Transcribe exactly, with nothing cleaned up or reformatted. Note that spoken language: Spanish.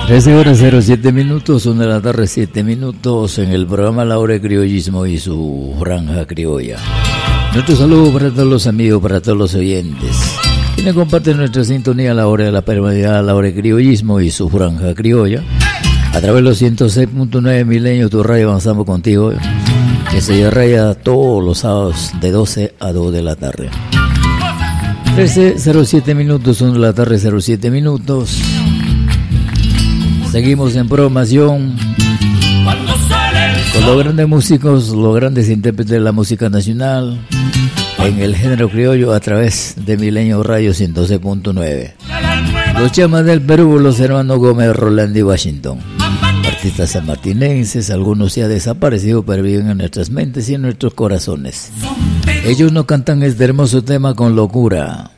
trece horas cero siete minutos, una de la tarde, siete minutos, en el programa La Hora de Criollismo y su franja criolla. Nuestro saludo para todos los amigos, para todos los oyentes, quienes comparten nuestra sintonía a la hora de la permanidad, La Hora de Criollismo y su franja criolla. A través de los ciento seis punto nueve Milenio, tu radio, avanzamos contigo, que se raya todos los sábados de doce a dos de la tarde. trece cero siete minutos, una de la tarde, cero siete minutos. Seguimos en programación con los grandes músicos, los grandes intérpretes de la música nacional en el género criollo a través de Milenio Radio ciento seis punto nueve. Los chamas del Perú, los hermanos Gómez, Rolando y Washington. Artistas sanmartinenses, algunos ya desaparecidos, pero viven en nuestras mentes y en nuestros corazones. Ellos nos cantan este hermoso tema con locura.